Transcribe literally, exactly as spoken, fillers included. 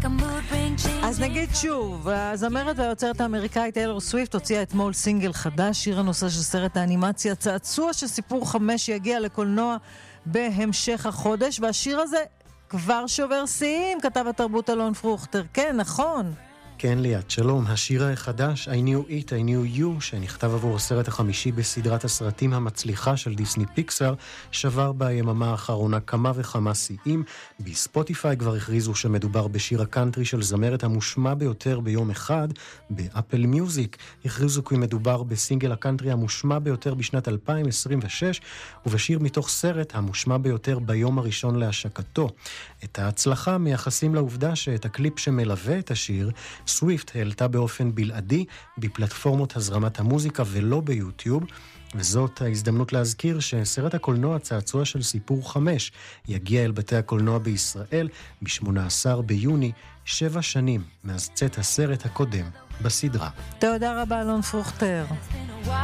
אז נגיד שוב, הזמרת והיוצרת האמריקאית טיילור סוויפט הוציאה אתמול סינגל חדש, שיר הנושא של סרט האנימציה צעצוע שסיפור חמש יגיע לקולנוע בהמשך החודש, והשיר הזה כבר שובר שיאים, כתב התרבות אלון פרוכטר. כן, נכון. כן ליאת, שלום. השיר החדש I knew it, I knew you, שנכתב עבור הסרט החמישי בסדרת הסרטים המצליחה של דיסני פיקסאר, שבר ביממה האחרונה כמה וכמה שיאים. בספוטיפיי כבר הכריזו שמדובר בשיר הקאנטרי של זמרת המושמע ביותר ביום אחד. באפל מיוזיק הכריזו כי מדובר בסינגל הקאנטרי המושמע ביותר בשנת אלפיים עשרים ושש, ובשיר מתוך סרט המושמע ביותר ביום הראשון להשקתו. את ההצלחה מייחסים לעובדה שאת הקליפ שמלווה את השיר סוויפט העלתה באופן בלעדי בפלטפורמות הזרמת המוזיקה ולא ביוטיוב, וזאת ההזדמנות להזכיר שסרט הקולנוע צעצוע של סיפור חמש יגיע אל בתי הקולנוע בישראל ב-שמונה עשר ביוני, שבע שנים מאז צאת הסרט הקודם בסדרה. תודה רבה אלון פרוכטר.